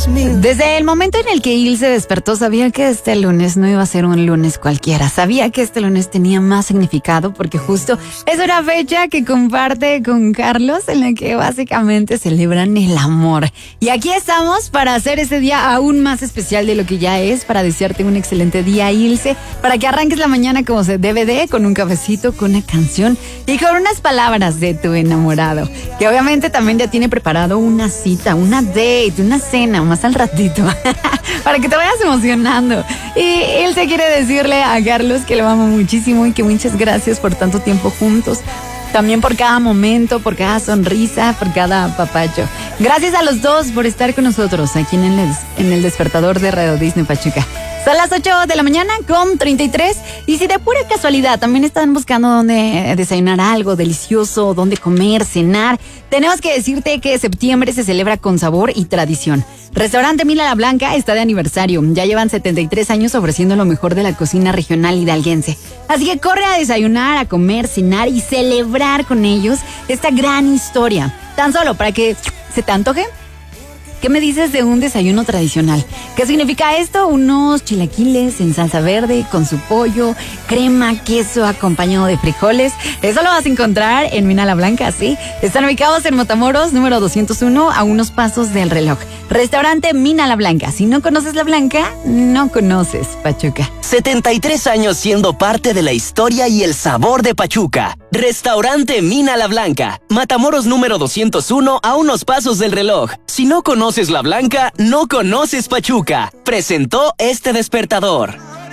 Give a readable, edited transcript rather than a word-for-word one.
Desde el momento en el que Il se despertó, sabía que este lunes no iba a ser un lunes cualquiera. Sabía que este lunes tenía más significado porque justo es una fecha que comparte con Carlos en la que básicamente celebran el amor. Y aquí estamos para hacer ese día aún más especial de lo que ya es, para desearte un excelente día, Ilse, para que arranques la mañana como se debe de, con un cafecito, con una canción y con unas palabras de tu enamorado, que obviamente también ya tiene preparado una cita, una date, una cena, más al ratito, para que te vayas emocionando. Y él se quiere decirle a Carlos que lo ama muchísimo y que muchas gracias por tanto tiempo juntos. También por cada momento, por cada sonrisa, por cada apapacho. Gracias a los dos por estar con nosotros aquí en el despertador de Radio Disney Pachuca. Son las 8 de la mañana con 33. Y si de pura casualidad también están buscando dónde desayunar algo delicioso, dónde comer, cenar, tenemos que decirte que septiembre se celebra con sabor y tradición. Restaurante Mina La Blanca está de aniversario. Ya llevan 73 años ofreciendo lo mejor de la cocina regional hidalguense. Así que corre a desayunar, a comer, cenar y celebrar con ellos esta gran historia. Tan solo para que se te antoje. ¿Qué me dices de un desayuno tradicional? ¿Qué significa esto? Unos chilaquiles en salsa verde con su pollo, crema, queso acompañado de frijoles. Eso lo vas a encontrar en Mina La Blanca, ¿sí? Están ubicados en Matamoros, número 201, a unos pasos del reloj. Restaurante Mina La Blanca. Si no conoces La Blanca, no conoces Pachuca. 73 años siendo parte de la historia y el sabor de Pachuca. Restaurante Mina La Blanca. Matamoros número 201, a unos pasos del reloj. Si no conoces La Blanca, no conoces Pachuca. Presentó este despertador.